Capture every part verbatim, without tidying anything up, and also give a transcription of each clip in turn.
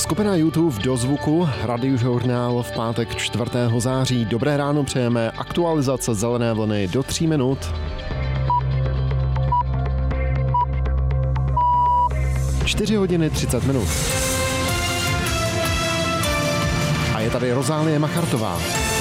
Skupina YouTube do zvuku, Radiožurnál v pátek čtvrtého září. Dobré ráno přejeme, aktualizace zelené vlny do tří minut. čtyři hodiny třicet minut. A je tady Rozálie Machartová.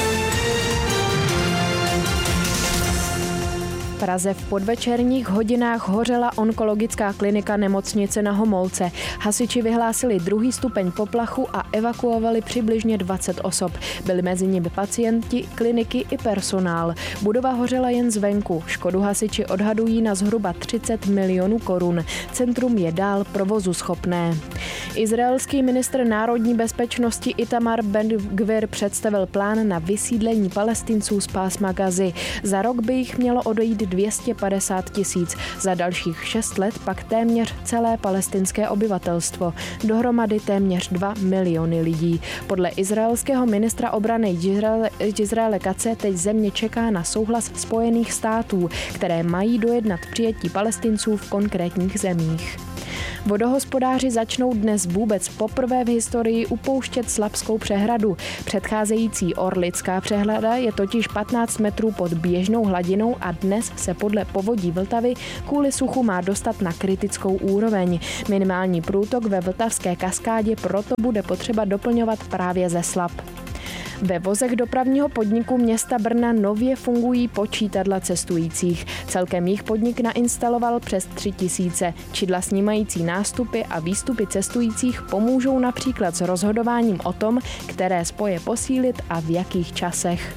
V Praze v podvečerních hodinách hořela onkologická klinika nemocnice na Homolce. Hasiči vyhlásili druhý stupeň poplachu a evakuovali přibližně dvacet osob. Byli mezi nimi pacienti, kliniky i personál. Budova hořela jen zvenku. Škodu hasiči odhadují na zhruba třicet milionů korun. Centrum je dál provozu schopné. Izraelský ministr národní bezpečnosti Itamar Ben-Gvir představil plán na vysídlení Palestinců z pásma Gazy. Za rok by jich mělo odejít dvě stě padesát tisíc. Za dalších šest let pak téměř celé palestinské obyvatelstvo. Dohromady téměř dva miliony lidí. Podle izraelského ministra obrany Izraele Katze teď země čeká na souhlas Spojených států, které mají dojednat přijetí Palestinců v konkrétních zemích. Vodohospodáři začnou dnes vůbec poprvé v historii upouštět Slapskou přehradu. Předcházející Orlická přehrada je totiž patnáct metrů pod běžnou hladinou a dnes se podle povodí Vltavy kvůli suchu má dostat na kritickou úroveň. Minimální průtok ve Vltavské kaskádě proto bude potřeba doplňovat právě ze Slap. Ve vozech dopravního podniku města Brna nově fungují počítadla cestujících. Celkem jich podnik nainstaloval přes tři tisíce. Čidla snímající nástupy a výstupy cestujících pomůžou například s rozhodováním o tom, které spoje posílit a v jakých časech.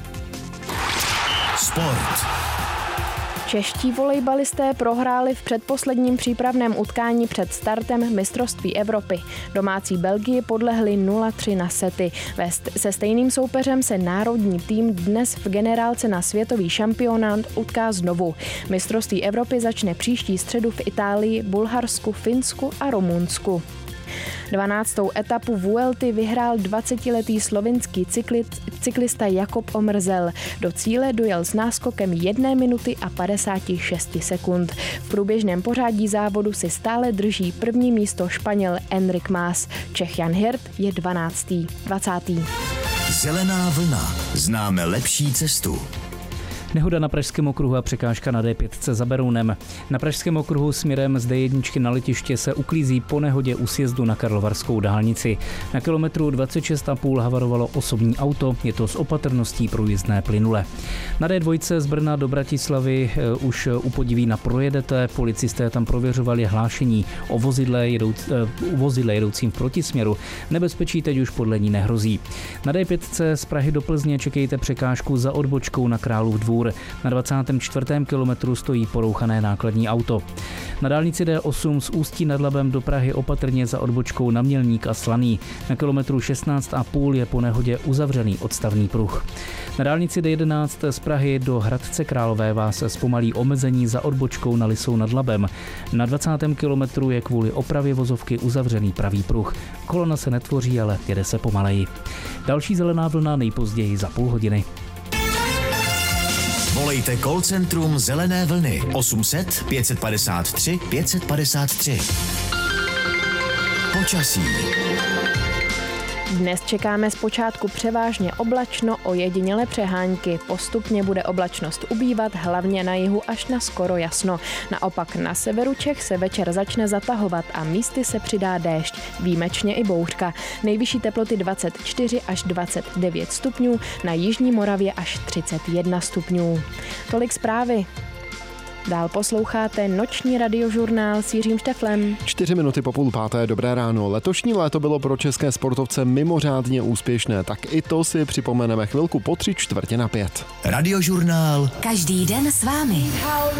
Sport. Čeští volejbalisté prohráli v předposledním přípravném utkání před startem mistrovství Evropy. Domácí Belgii podlehli nula tři na sety. Se stejným soupeřem se národní tým dnes v generálce na světový šampionát utká znovu. Mistrovství Evropy začne příští středu v Itálii, Bulharsku, Finsku a Rumunsku. dvanáctou etapu Vuelty vyhrál dvacetiletý slovinský cyklista Jakob Omrzel. Do cíle dojel s náskokem jedné minuty a padesát šest sekund. V průběžném pořádí závodu si stále drží první místo Španěl Enric Mas. Čech Jan Hirt je dvanáctý. dvacátý. Zelená vlna. Známe lepší cestu. Nehoda na Pražském okruhu a překážka na D pět za Berounem. Na Pražském okruhu směrem z D jedna na letiště se uklízí po nehodě u sjezdu na Karlovarskou dálnici. Na kilometru dvacet šest a půl havarovalo osobní auto, je to s opatrností průjezdné plynule. Na D dva z Brna do Bratislavy už u Podivína projedete, policisté tam prověřovali hlášení o vozidle, jedouc, uh, vozidle jedoucím v protisměru. Nebezpečí teď už podle ní nehrozí. Na D pět z Prahy do Plzně čekejte překážku za odbočkou na Králův dvůr. Na dvacátém čtvrtém kilometru stojí porouchané nákladní auto. Na dálnici D osm z Ústí nad Labem do Prahy opatrně za odbočkou na Mělník a Slaný. Na kilometru šestnáct a půl je po nehodě uzavřený odstavný pruh. Na dálnici D jedenáct z Prahy do Hradce Králové vás zpomalí omezení za odbočkou na Lisou nad Labem. Na dvacátém kilometru je kvůli opravě vozovky uzavřený pravý pruh. Kolona se netvoří, ale jede se pomaleji. Další zelená vlna nejpozději za půl hodiny. Volejte call centrum Zelené vlny osm set pět padesát tři pět padesát tři. Počasí. Dnes čekáme zpočátku převážně oblačno, ojedinělé přehánky. Postupně bude oblačnost ubývat, hlavně na jihu až na skoro jasno. Naopak na severu Čech se večer začne zatahovat a místy se přidá déšť, výjimečně i bouřka. Nejvyšší teploty dvacet čtyři až dvacet devět stupňů, na jižní Moravě až třicet jedna stupňů. Tolik zprávy. Dál posloucháte noční radiožurnál s Jiřím Šteflem. Čtyři minuty po půl páté, dobré ráno. Letošní léto bylo pro české sportovce mimořádně úspěšné, tak i to si připomeneme chvilku po tři čtvrtě na pět. Radiožurnál. Každý den s vámi.